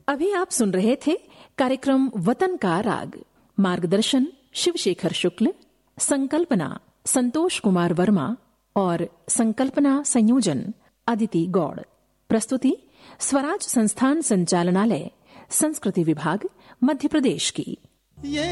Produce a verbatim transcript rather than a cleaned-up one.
अभी आप सुन रहे थे कार्यक्रम वतन का राग। मार्गदर्शन शिवशेखर शुक्ल, संकल्पना संतोष कुमार वर्मा और संकल्पना संयोजन अदिति गौड़। प्रस्तुति स्वराज संस्थान संचालनालय, संस्कृति विभाग, मध्य प्रदेश की।